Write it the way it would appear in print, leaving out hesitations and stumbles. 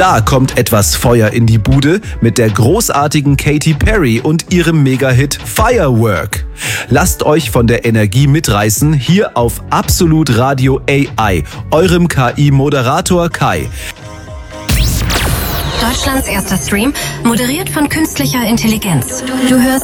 Da kommt etwas Feuer in die Bude mit der großartigen Katy Perry und ihrem Mega-Hit Firework. Lasst euch von der Energie mitreißen hier auf Absolut Radio AI, eurem KI-Moderator Kai. Deutschlands erster Stream, moderiert von künstlicher Intelligenz. Du hörst